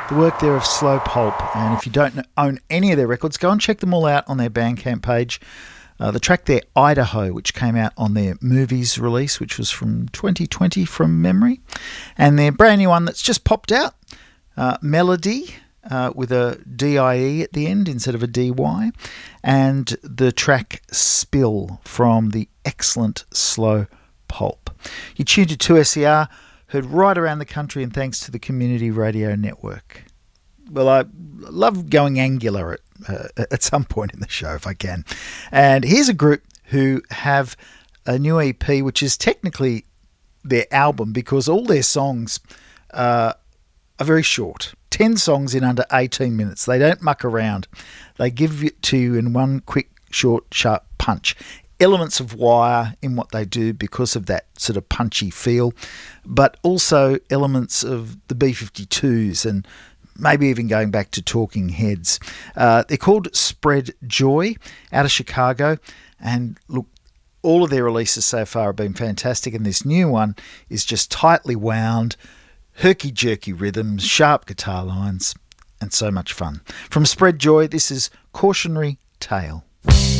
The work there of Slow Pulp. And if you don't own any of their records, go and check them all out on their Bandcamp page. The track there, Idaho, which came out on their Movies release, which was from 2020 from memory. And their brand new one that's just popped out, Melody, with a D-I-E at the end instead of a D-Y. And the track Spill from the excellent Slow Pulp. You tuned to 2SER, heard right around the country, and thanks to the Community Radio Network. Well, I love going angular at some point in the show if I can. And here's a group who have a new EP, which is technically their album because all their songs are very short. 10 songs in under 18 minutes. They don't muck around. They give it to you in one quick, short, sharp punch. Elements of Wire in what they do because of that sort of punchy feel, but also elements of the B-52s and maybe even going back to Talking Heads. They're called Spread Joy, out of Chicago, and look, all of their releases so far have been fantastic, and this new one is just tightly wound, herky-jerky rhythms, sharp guitar lines, and so much fun. From Spread Joy, this is Cautionary Tale.